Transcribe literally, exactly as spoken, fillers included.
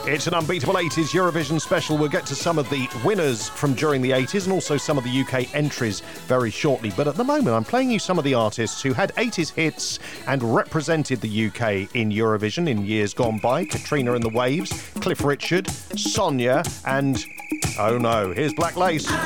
It's an unbeatable eighties Eurovision special. We'll get to some of the winners from during the eighties and also some of the U K entries very shortly. But at the moment, I'm playing you some of the artists who had eighties hits and represented the U K in Eurovision in years gone by. Katrina and the Waves, Cliff Richard, Sonia, and, oh no, here's Black Lace.